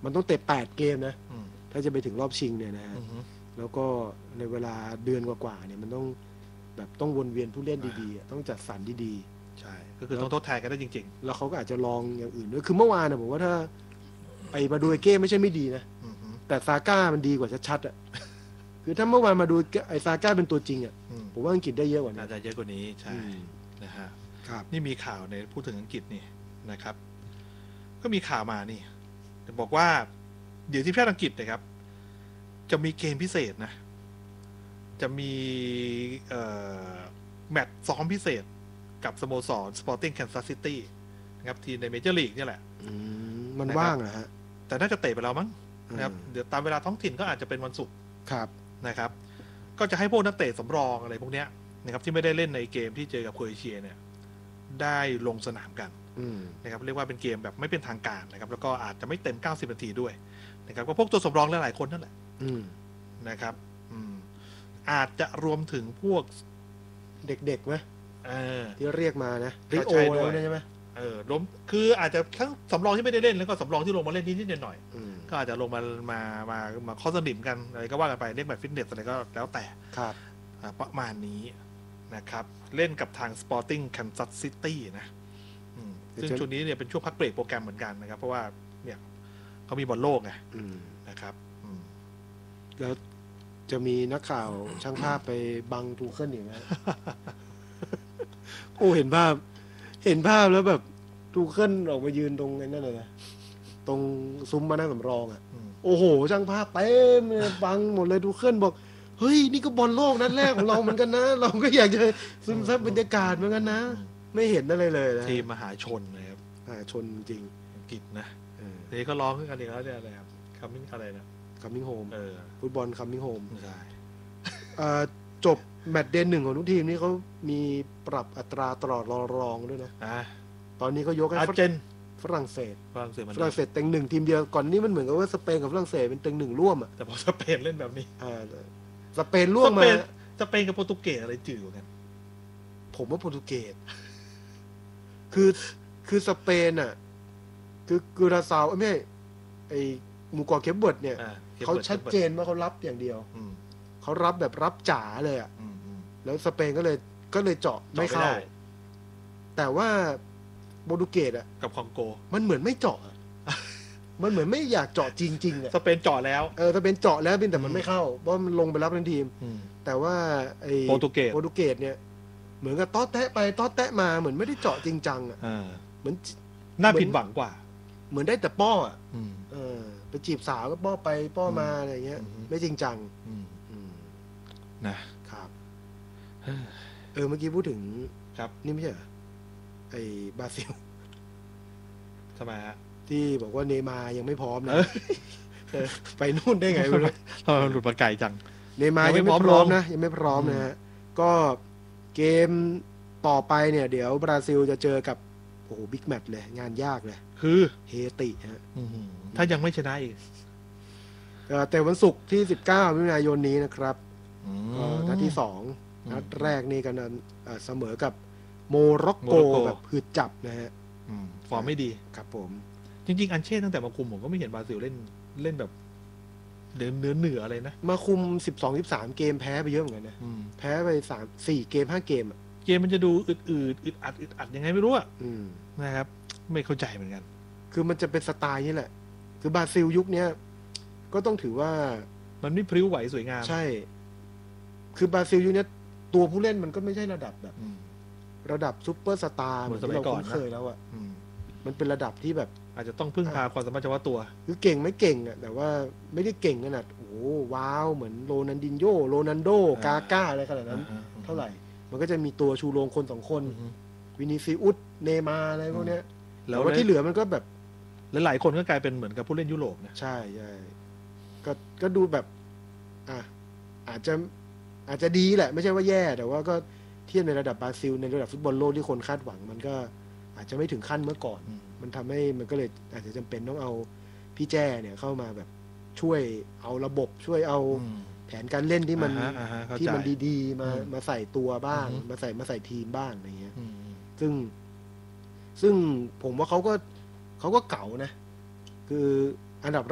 มันต้องเตะ8 เกมนะถ้าจะไปถึงรอบชิงเนี่ยนะฮะแล้วก็ในเวลาเดือนกว่าๆเนี่ยมันต้องแบบต้องวนเวียนผู้เล่นดีๆต้องจัดสรรดีๆใช่ก็คือต้องทดแทนกันได้จริงๆแล้วเขาก็อาจจะลองอย่างอื่นด้วยคือเมื่อวานนะผมว่าถ้าไอ้มาดูเก้ไม่ใช่ไม่ดีนะแต่ซาก้ามันดีกว่าชัดๆอ่ะคือถ้าเมื่อวานมาดูไอ้ซาก้าเป็นตัวจริงอ่ะผมว่าอังกฤษได้เยอะกว่านี้อาจจะเยอะกว่านี้ใช่นะฮะนี่มีข่าวในพูดถึงอังกฤษนี่นะครับก็มีข่าวมานี่บอกว่าเดี๋ยวทีมชาติอังกฤษนะครับจะมีเกมพิเศษนะจะมีแมตช์ซ้อมพิเศษกับสโมสร Sporting Kansas City นะครับทีมในเมเจอร์ลีกนี่แหละมันว่างนะฮะแต่น่าจะเตะไปแล้วมั้งนะครับเดี๋ยวตามเวลาท้องถิ่นก็อาจจะเป็นวันศุกร์นะครับก็จะให้พวกนักเตะสำรองอะไรพวกเนี้ยนะครับที่ไม่ได้เล่นในเกมที่เจอกับโครเอเชียเนี่ยได้ลงสนามกันนะครับเรียกว่าเป็นเกมแบบไม่เป็นทางการนะครับแล้วก็อาจจะไม่เต็ม90 นาทีด้วยนะครับก็พวกตัวสำรองหลายๆคนนั่นแหละนะครับอาจจะรวมถึงพวกเด็กๆไหมที่เรียกมานะริโออะไรใช่ไหมรวมคืออาจจะทั้งสำรองที่ไม่ได้เล่นแล้วก็สำรองที่ลงมาเล่นนิดๆหน่อยๆก็อาจจะลงมาข้อสนิมกันอะไรก็ว่ากันไปเล่นแบบฟิตเนสอะไรก็แล้วแต่ประมาณนี้นะครับเล่นกับทาง Sporting Kansas City นะซึ่งช่วงนี้เนี่ยเป็นช่วงพักเบรกโปรแกรมเหมือนกันนะครับเพราะว่าเนี่ยเขามีบอลโลกไงนะครับแล้วจะมีนักข่าวช่างภาพไปบังทูเคิลอีกไหม โอ้เห็นภาพแล้วแบบทูเคิลออกมายืนตรงนั่นเลยนะตรงซุ้มมานั่งสำรองอ่ะโอ้โหช่างภาพเต็มบังหมดเลยทูเคิลบอกเฮ้ยนี่ก็บอลโลกนัดแรกของเราเหมือนกันนะเราก็อยากจะซึมซับบรรยากาศเหมือนกันนะไม่เห็นอะไรเลยนะทีมมหาชนนะครับมหาชนจริงอังกฤษนะนี่ก็ร้องขึ้นกันอีกแล้วเนี่ยอะไรครับคัมมิ่งอะไรนะ coming home ฟุตบอล coming home ใช่จบแมตช์เดย์ 1ของทุกทีมนี่เขามีปรับอัตราตลอดรองด้วยนะตอนนี้เขายกให้ฝรั่งเศสเต็ง1ทีมเดียวก่อนนี้มันเหมือนกับว่าสเปนกับฝรั่งเศสเป็นเต็ง1ร่วมอ่ะแต่พอสเปนเล่นแบบนี้สเปนร่วมมาสเปนกับโปรตุเกสอะไรจืดกันผมว่าโปรตุเกสคือสเปนอ่ะคือกูราซาวไม่ใช่ไอหมู่เกาะเคปเวิร์ดเนี่ยเขาชัดเจนว่าเขารับอย่างเดียวเขารับแบบรับจ๋าเลยอ่ะแล้วสเปนก็เลยเจาะไม่เข้าแต่ว่าโปรตุเกสอ่ะกับคองโกมันเหมือนไม่เจาะมันเหมือนไม่อยากเจาะจริงๆอ่ะสเปนเจาะแล้วสเปนเจาะแล้วแต่มันไม่เข้าเพราะมันลงไปรับทั้งทีมแต่ว่าไอ้โปรตุเกสเนี่ยเหมือนกับต๊อดแตะไปต๊อดแตะมาเหมือนไม่ได้เจาะจริงจังอ่ะเหมือนน่าผิดหวังกว่าเหมือนได้แต่ป้ออ่ะไปจีบสาวก็ป้อไปป้อมาอะไรเงี้ยไม่จริงจังนะครับเมื่อกี้พูดถึงครับนี่ไม่ใช่ไอ้บราซิลทำไมฮะที่บอกว่าเนย์มาร์ยังไม่พร้อมนะไปนู่นได้ไงไม่รู้ทำไมมันหลุดมาไกลจังเนย์มาร์ยังไม่พร้อมนะยังไม่พร้อมนะฮะก็เกมต่อไปเนี่ยเดี๋ยวบราซิลจะเจอกับโอ้โหบิ๊กแมตช์เลยงานยากเลยคือเฮติฮะถ้ายังไม่ชนะอีกแต่วันศุกร์ที่19 มิถุนายนนี้นะครับนัดที่2นัดแรกนี่กันเสมอกับโมร็อกโกแบบหืดจับนะฮะฟอร์มไม่ดีครับผมจริงๆอันเช่ตั้งแต่มาคุมผมก็ไม่เห็นบราซิลเล่นแบบเหนืออะไรนะมาคุม 12-13 เกมแพ้ไปเยอะเหมือนกันนะแพ้ไป3-4 เกม 5 เกมอ่ะเกมมันจะดูอึดอัดยังไงไม่รู้อ่ะนะครับไม่เข้าใจเหมือนกันคือมันจะเป็นสไตล์นี้แหละคือบราซิลยุคนี้ก็ต้องถือว่ามันไม่พริ้วไหวสวยงามใช่คือบราซิลยุคนี้ตัวผู้เล่นมันก็ไม่ใช่ระดับแบบระดับซุปเปอร์สตาร์เหมือนที่เราคุ้นเคยแล้วอ่ะมันเป็นระดับที่แบบอาจจะต้องพึ่งพาความสามารถเฉพาะตัวคือเก่งไม่เก่งอ่ะแต่ว่าไม่ได้เก่งขนาดโอ้ว้าวเหมือนโรนัลดินโญโรนัลโดกาก้าอะไรขนาดนั้นเท่าไหร่มันก็จะมีตัวชูโรงคน2คนวินิซิอุสเนย์มาร์อะไรพวกเนี้ยแล้วว่าที่เหลือมันก็แบบหลายๆคนก็กลายเป็นเหมือนกับผู้เล่นยุโรปนะใช่ก็ดูแบบอาจจะดีแหละไม่ใช่ว่าแย่แต่ว่าก็เทียบในระดับบราซิลในระดับฟุตบอลโลกที่คนคาดหวังมันก็อาจจะไม่ถึงขั้นเมื่อก่อนมันทำให้มันก็เลยอาจจะจำเป็นต้องเอาพี่แจ้เนี่ยเข้ามาแบบช่วยเอาระบบช่วยเอาแผนการเล่นที่มันดีๆมาใส่ตัวบ้างมาใส่ทีมบ้างอะไรเงี้ยซึ่งผมว่าเขาก็เก๋านะคืออันดับ